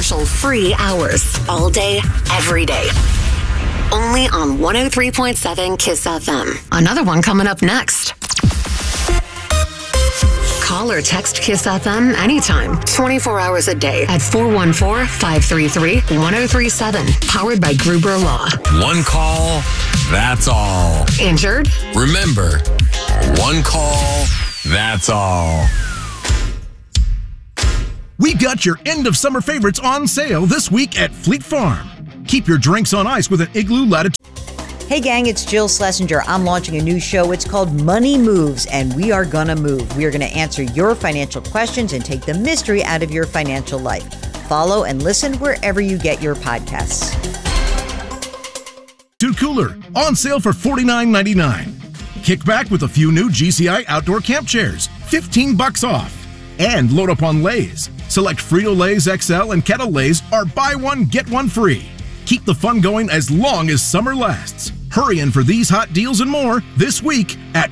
commercial-free hours. All day, every day. Only on 103.7 KISS FM. Another one coming up next. Call or text KISS FM anytime, 24 hours a day at 414-533-1037. Powered by Gruber Law. One call, that's all. Injured? Remember, one call, that's all. We've got your end of summer favorites on sale this week at Fleet Farm. Keep your drinks on ice with an Igloo Latitude. Hey gang, it's Jill Schlesinger. I'm launching a new show. It's called Money Moves, and we are gonna move. We are gonna answer your financial questions and take the mystery out of your financial life. Follow and listen wherever you get your podcasts. Cooler, on sale for $49.99. Kick back with a few new GCI outdoor camp chairs, $15 off. And load up on Lay's. Select Frito-Lay's XL and Kettle Lay's are buy one, get one free. Keep the fun going as long as summer lasts. Hurry in for these hot deals and more this week at